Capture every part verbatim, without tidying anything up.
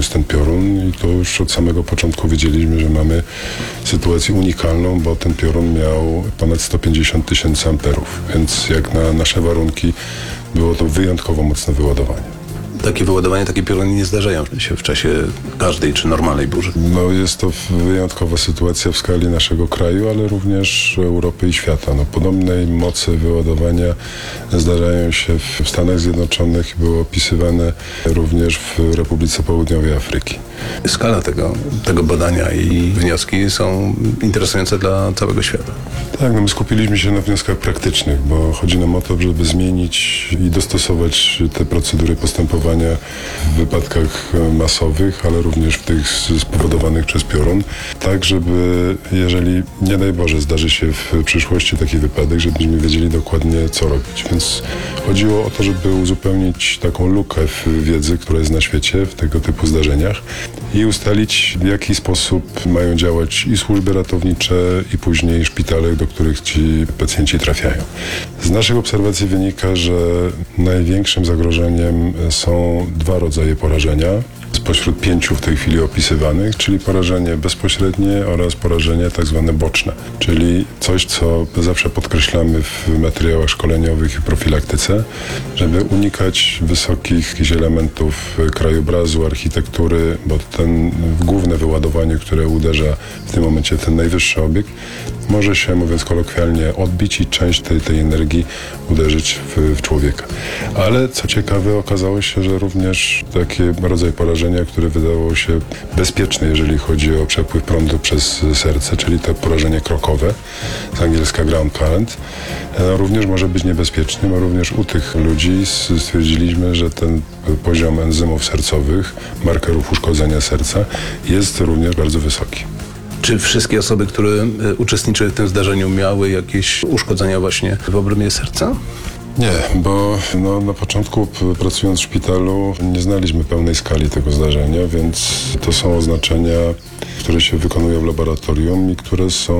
podniósł ten piorun i to już od samego początku wiedzieliśmy, że mamy sytuację unikalną, bo ten piorun miał ponad sto pięćdziesiąt tysięcy amperów, więc jak na nasze warunki było to wyjątkowo mocne wyładowanie. Takie wyładowania, takie pioruny nie zdarzają się w czasie każdej czy normalnej burzy. No jest to wyjątkowa sytuacja w skali naszego kraju, ale również Europy i świata. No, podobnej mocy wyładowania zdarzają się w Stanach Zjednoczonych i były opisywane również w Republice Południowej Afryki. Skala tego, tego badania i wnioski są interesujące dla całego świata. Tak, no my skupiliśmy się na wnioskach praktycznych, bo chodzi nam o to, żeby zmienić i dostosować te procedury postępowania w wypadkach masowych, ale również w tych spowodowanych przez piorun, tak żeby, jeżeli nie daj Boże zdarzy się w przyszłości taki wypadek, żebyśmy wiedzieli dokładnie co robić. Więc chodziło o to, żeby uzupełnić taką lukę w wiedzy, która jest na świecie w tego typu zdarzeniach i ustalić, w jaki sposób mają działać i służby ratownicze, i później szpitale, do których ci pacjenci trafiają. Z naszych obserwacji wynika, że największym zagrożeniem są dwa rodzaje porażenia spośród pięciu w tej chwili opisywanych, czyli porażenie bezpośrednie oraz porażenie tak zwane boczne, czyli coś, co zawsze podkreślamy w materiałach szkoleniowych i profilaktyce, żeby unikać wysokich jakichś elementów krajobrazu, architektury, bo ten główne wyładowanie, które uderza w tym momencie ten najwyższy obiekt, może się, mówiąc kolokwialnie, odbić i część tej, tej energii uderzyć w, w człowieka. Ale co ciekawe, okazało się, że również taki rodzaj porażenia, które wydawało się bezpieczne, jeżeli chodzi o przepływ prądu przez serce, czyli to porażenie krokowe, z angielska ground current, również może być niebezpieczny, bo również u tych ludzi stwierdziliśmy, że ten poziom enzymów sercowych, markerów uszkodzenia serca jest również bardzo wysoki. Czy wszystkie osoby, które uczestniczyły w tym zdarzeniu, miały jakieś uszkodzenia właśnie w obrębie serca? Nie, bo no, na początku pracując w szpitalu nie znaliśmy pełnej skali tego zdarzenia, więc to są oznaczenia, które się wykonują w laboratorium i które są,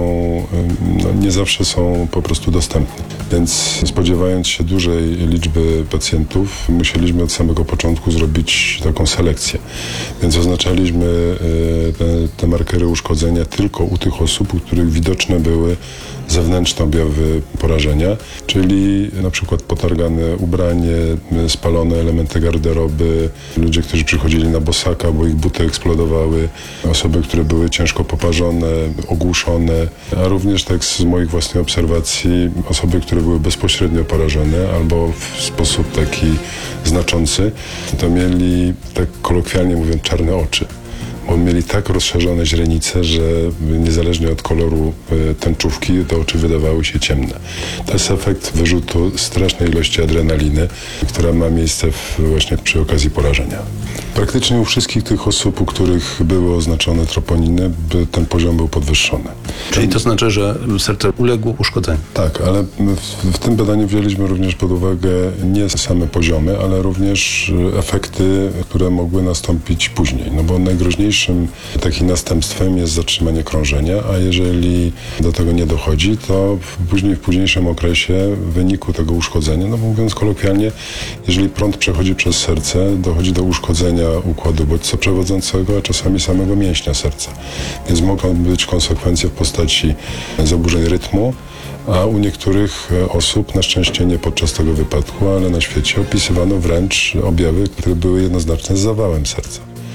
no, nie zawsze są po prostu dostępne. Więc spodziewając się dużej liczby pacjentów, musieliśmy od samego początku zrobić taką selekcję. Więc oznaczaliśmy te, te markery uszkodzenia tylko u tych osób, u których widoczne były zewnętrzne objawy porażenia, czyli na przykład potargane ubranie, spalone elementy garderoby, ludzie, którzy przychodzili na bosaka, bo ich buty eksplodowały, osoby, które były ciężko poparzone, ogłuszone, a również tak z moich własnych obserwacji osoby, które były bezpośrednio porażone albo w sposób taki znaczący, to mieli, tak kolokwialnie mówiąc, czarne oczy. Bo mieli tak rozszerzone źrenice, że niezależnie od koloru tęczówki te oczy wydawały się ciemne. To jest efekt wyrzutu strasznej ilości adrenaliny, która ma miejsce w, właśnie przy okazji porażenia. Praktycznie u wszystkich tych osób, u których były oznaczone troponiny, ten poziom był podwyższony. Czyli to znaczy, że serce uległo uszkodzeniu? Tak, ale w, w tym badaniu wzięliśmy również pod uwagę nie same poziomy, ale również efekty, które mogły nastąpić później. No bo najgroźniejszym takim następstwem jest zatrzymanie krążenia, a jeżeli do tego nie dochodzi, to później w późniejszym okresie w wyniku tego uszkodzenia, no mówiąc kolokwialnie, jeżeli prąd przechodzi przez serce, dochodzi do uszkodzenia układu bodźcoprzewodzącego, a czasami samego mięśnia serca. Więc mogą być konsekwencje w postaci zaburzeń rytmu, a u niektórych osób, na szczęście nie podczas tego wypadku, ale na świecie opisywano wręcz objawy, które były jednoznaczne z zawałem serca.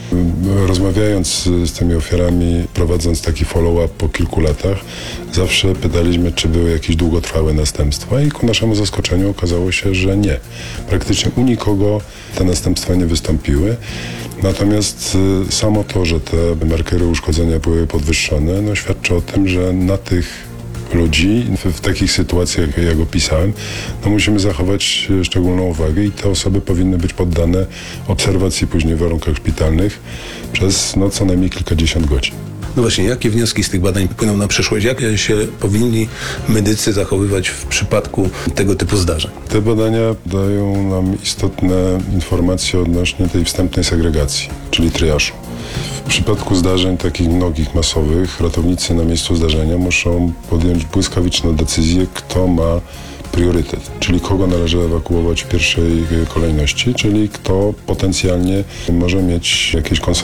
Rozmawiając z tymi ofiarami, prowadząc taki follow-up po kilku latach, zawsze pytaliśmy, czy były jakieś długotrwałe następstwa i ku naszemu zaskoczeniu okazało się, że nie. Praktycznie u nikogo te następstwa nie wystąpiły. Natomiast samo to, że te markery uszkodzenia były podwyższone, no świadczy o tym, że na tych ludzi w, w takich sytuacjach, jak opisałem, no musimy zachować szczególną uwagę i te osoby powinny być poddane obserwacji później w warunkach szpitalnych przez no, co najmniej kilkadziesiąt godzin. No właśnie, jakie wnioski z tych badań płyną na przyszłość? Jak się powinni medycy zachowywać w przypadku tego typu zdarzeń? Te badania dają nam istotne informacje odnośnie tej wstępnej segregacji, czyli triażu. W przypadku zdarzeń takich mnogich, masowych, ratownicy na miejscu zdarzenia muszą podjąć błyskawiczną decyzję, kto ma priorytet, czyli kogo należy ewakuować w pierwszej kolejności, czyli kto potencjalnie może mieć jakieś konsekwencje